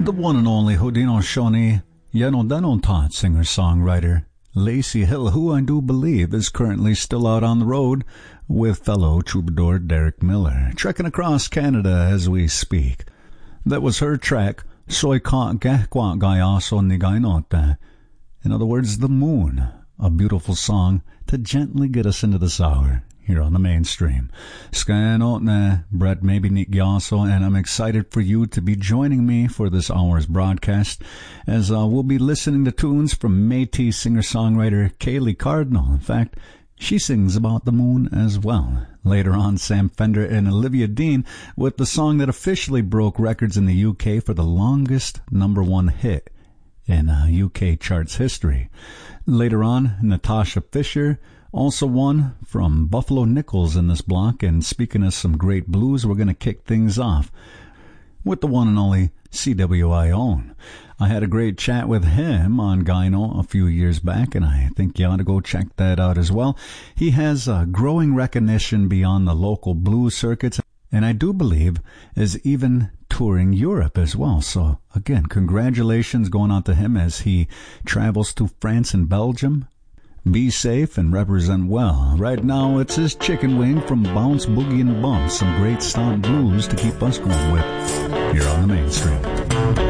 The one and only Hodino Shoni Yenodenontot singer-songwriter Lacey Hill, who I do believe is currently still out on the road with fellow troubadour Derek Miller, trekking across Canada as we speak. That was her track, Soy Ka Gehkwat Gayaso Nigainote. In other words, The Moon, a beautiful song to gently get us into this hour here on the mainstream. Skanotne, Brett Maybe Nikyaso, and I'm excited for you to be joining me for this hour's broadcast as we'll be listening to tunes from Métis singer-songwriter Kaylee Cardinal. In fact, she sings about the moon as well. Later on, Sam Fender and Olivia Dean with the song that officially broke records in the UK for the longest #1 hit in UK charts history. Later on, Natasha Fisher, also one from Buffalo Nichols in this block. And speaking of some great blues, we're going to kick things off with the one and only CWI Own. I had a great chat with him on Gyno a few years back, and I think you ought to go check that out as well. He has growing recognition beyond the local blues circuits, and I do believe is even touring Europe as well. So again, congratulations going on to him as he travels to France and Belgium. Be safe and represent well. Right now, it's his Chicken Wing from Bounce, Boogie, and Bump. Some great stomp blues to keep us going with here on the mainstream.